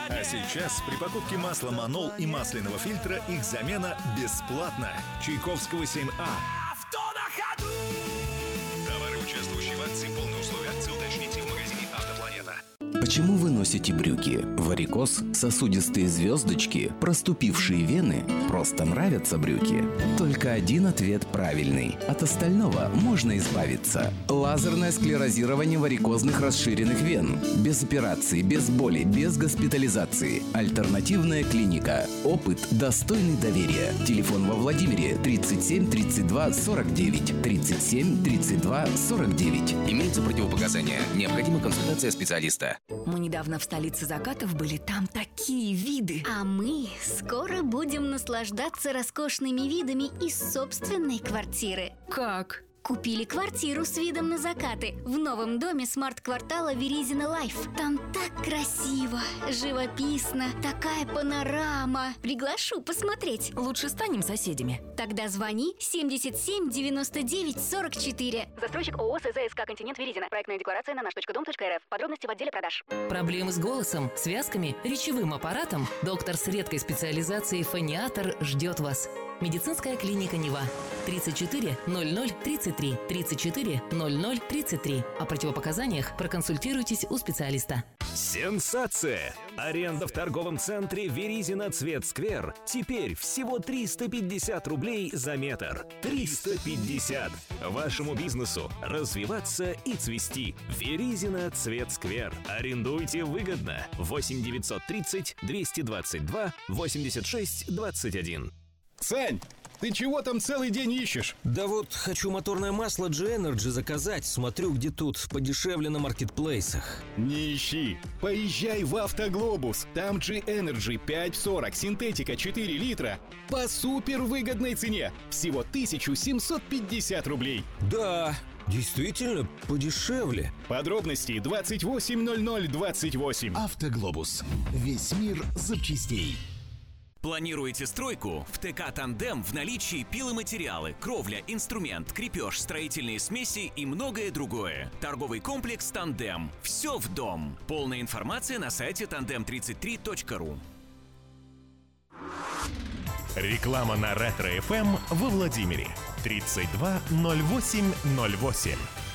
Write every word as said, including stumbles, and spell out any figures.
А сейчас при покупке масла «Манол» и масляного фильтра их замена бесплатна. Чайковского семь А. Авто на ходу! Товары, участвующие в акции, полные условия акции уточните в магазине «Автопланета». Почему вы носите брюки? Варикоз, сосудистые звездочки, проступившие вены? Просто нравятся брюки? Только один ответ правильный. От остального можно избавиться. Лазерное склерозирование варикозных расширенных вен. Без операции, без боли, без госпитализации. Альтернативная клиника. Опыт, достойный доверия. Телефон во Владимире тридцать семь тридцать два сорок девять. тридцать семь тридцать два сорок девять. Имеются противопоказания. Необходима консультация специалиста. Мы недавно в столице закатов были, там такие виды. А мы скоро будем наслаждаться роскошными видами из собственной квартиры. Как? Купили квартиру с видом на закаты в новом доме смарт-квартала Веризина Лайф. Там так красиво, живописно, такая панорама. Приглашу посмотреть. Лучше станем соседями. Тогда звони семьдесят семь девяносто девять сорок четыре. Застройщик ООО СЗСК «Континент Веризина». Проектная декларация на наш точка дом точка эр эф. Подробности в отделе продаж. Проблемы с голосом, связками, речевым аппаратом? Доктор с редкой специализацией фониатор ждет вас. Медицинская клиника Нева. тридцать четыре ноль ноль тридцать три. тридцать четыре ноль ноль тридцать три. О противопоказаниях проконсультируйтесь у специалиста. Сенсация! Аренда в торговом центре Веризина Цветсквер теперь всего триста пятьдесят рублей за метр. триста пятьдесят! Вашему бизнесу развиваться и цвести. Веризина Цветсквер. Арендуйте выгодно. восемь девятьсот тридцать двести двадцать два восемьдесят шесть двадцать один. Сань, ты чего там целый день ищешь? Да вот хочу моторное масло G-Energy заказать. Смотрю, где тут подешевле на маркетплейсах. Не ищи. Поезжай в Автоглобус. Там G-Energy пять сорок, синтетика четыре литра по супер выгодной цене. Всего тысяча семьсот пятьдесят рублей. Да, действительно подешевле. Подробности двадцать восемь ноль ноль двадцать восемь. Автоглобус. Весь мир запчастей. Планируете стройку? В ТК «Тандем» в наличии пиломатериалы, кровля, инструмент, крепеж, строительные смеси и многое другое. Торговый комплекс «Тандем». Все в дом. Полная информация на сайте тандем тридцать три точка ру. Реклама на Ретро-эф эм во Владимире. тридцать два ноль восемь ноль восемь.